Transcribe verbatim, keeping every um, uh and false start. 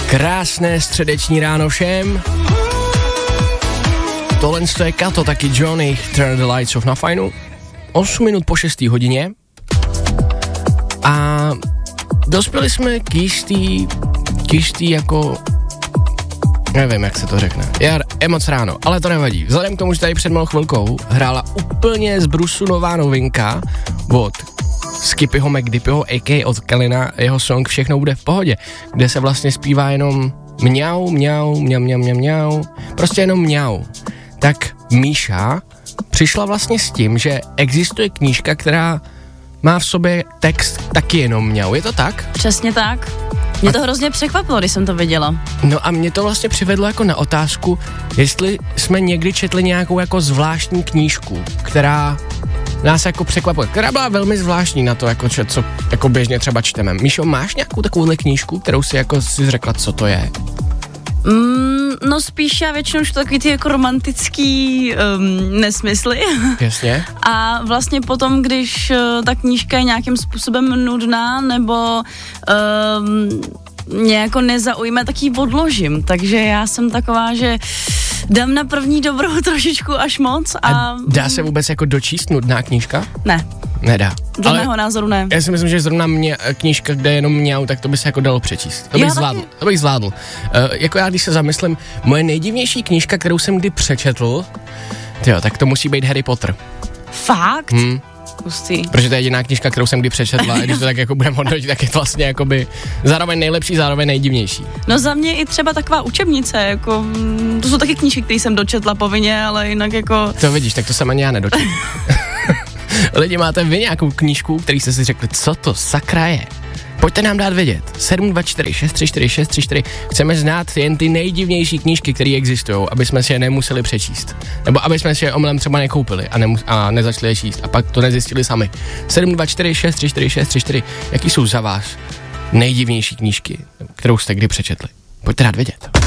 Krásné středeční ráno všem. Tohle je Kato, taky Johnny, Turn the Lights Off na Fajnu. osm minut po šesté hodině. A dospěli jsme k jistý, k jistý jako, nevím, jak se to řekne. Já, je moc ráno, ale to nevadí. Vzhledem k tomu, že tady před malou chvilkou hrála úplně z brusu nová novinka od Skippyho McDippyho, a k a od Kalina, jeho song Všechno bude v pohodě, kde se vlastně zpívá jenom mňau, mňau, mňam, mňam, mňam, mňau, prostě jenom mňau. Tak Míša přišla vlastně s tím, že existuje knížka, která má v sobě text taky jenom mňau, je to tak? Přesně tak. Mě to hrozně překvapilo, když jsem to viděla. No a mě to vlastně přivedlo jako na otázku, jestli jsme někdy četli nějakou jako zvláštní knížku, která nás jako překvapuje, která byla velmi zvláštní na to, jako, co jako běžně třeba čteme. Míšo, máš nějakou takovouhle knížku, kterou si jako si řekla, co to je? Mm, no spíš já většinou čtu takový ty jako romantický um, nesmysly. Jasně. A vlastně potom, když uh, ta knížka je nějakým způsobem nudná, nebo um, mě jako nezaujme, tak ji odložím. Takže já jsem taková, že dám na první dobrou trošičku až moc. A, a dá se vůbec jako dočíst nudná knížka? Ne. Nedá. Dle mého názoru ne. Já si myslím, že zrovna mě, knížka, kde je jenom mňau, tak to by se jako dalo přečíst. To bych já zvládl. Taky. To bych zvládl. Uh, jako já, když se zamyslím, moje nejdivnější knížka, kterou jsem kdy přečetl, tyjo, tak to musí být Harry Potter. Fakt? Hmm. Pustý. Protože to je jediná knížka, kterou jsem kdy přečetla, a když to tak jako budeme hodnotit, tak je to vlastně jakoby zároveň nejlepší, zároveň nejdivnější. No za mě i třeba taková učebnice, jako, to jsou taky knížky, které jsem dočetla povinně, ale jinak jako... To vidíš, tak to jsem ani já nedočetl. Lidi, máte vy nějakou knížku, který jste si řekli, co to sakra je? Pojďte nám dát vědět. sedm dva čtyři šest tři čtyři šest tři čtyři. Chceme znát jen ty nejdivnější knížky, které existují, aby jsme si je nemuseli přečíst. Nebo aby jsme si je omylem třeba nekoupili a, nemus- a nezačali je číst. A pak to nezjistili sami. sedm dva čtyři šest tři čtyři šest tři čtyři. Jaký jsou za vás nejdivnější knížky, kterou jste kdy přečetli? Pojďte dát vědět.